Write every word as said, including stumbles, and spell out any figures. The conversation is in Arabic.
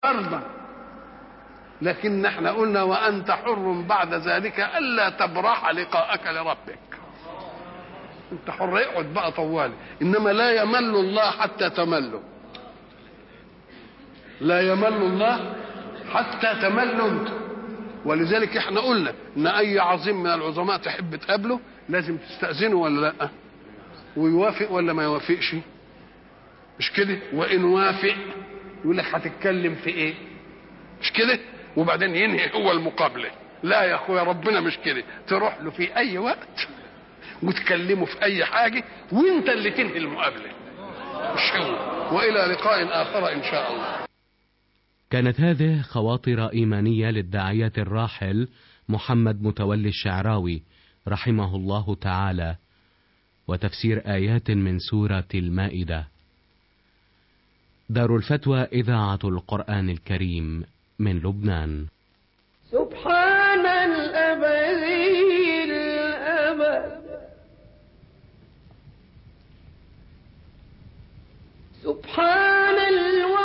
أرضا، لكن احنا قلنا وأنت حر بعد ذلك ألا تبرح لقاءك لربك. انت حر، اقعد بقى طوالي، انما لا يمل الله حتى تمله، لا يمل الله حتى تملوا انت. ولذلك احنا قلنا ان اي عظيم من العظماء تحب تقابله لازم تستأذنه ولا لا، ويوافق ولا ما يوافقش، مش كده؟ وان وافق يقول لك هتتكلم في ايه، مش كده؟ وبعدين ينهي هو المقابله. لا يا اخويا، ربنا مش كده، تروح له في اي وقت وتكلمه في اي حاجه وانت اللي تنهي المقابله، مش هو. والى لقاء اخر ان شاء الله. كانت هذه خواطر إيمانية للداعية الراحل محمد متولي الشعراوي رحمه الله تعالى، وتفسير آيات من سورة المائدة. دار الفتوى إذاعة القرآن الكريم من لبنان. سبحان الأبدي الأبد، سبحان